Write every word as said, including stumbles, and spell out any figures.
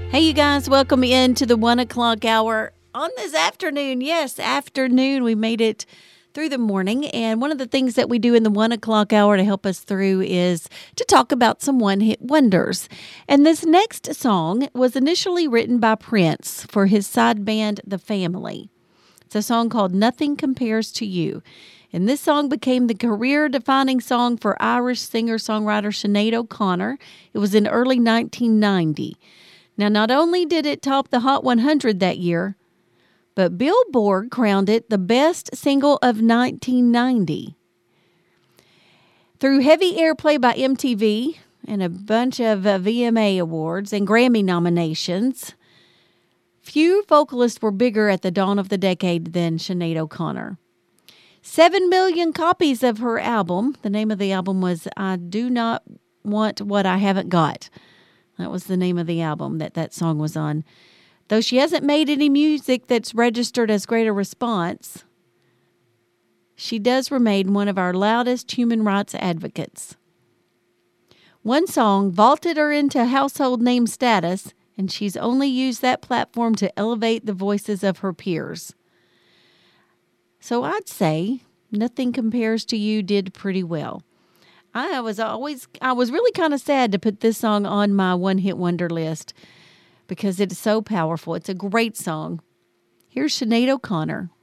Hey, you guys, welcome into the one o'clock hour on this afternoon. Yes, afternoon. We made it through the morning. And one of the things that we do in the one o'clock hour to help us through is to talk about some one hit wonders. And this next song was initially written by Prince for his side band, The Family. It's a song called Nothing Compares to You. And this song became the career-defining song for Irish singer-songwriter Sinead O'Connor. It was in early nineteen ninety. Now, not only did it top the Hot one hundred that year, but Billboard crowned it the best single of nineteen ninety. Through heavy airplay by M T V and a bunch of uh, V M A awards and Grammy nominations, few vocalists were bigger at the dawn of the decade than Sinead O'Connor. Seven million copies of her album. The name of the album was I Do Not Want What I Haven't Got. That was the name of the album that that song was on. Though she hasn't made any music that's registered as great a response, she does remain one of our loudest human rights advocates. One song vaulted her into household name status, and she's only used that platform to elevate the voices of her peers. So I'd say Nothing Compares to You did pretty well. I was always, I was really kind of sad to put this song on my one-hit wonder list because it's so powerful. It's a great song. Here's Sinead O'Connor.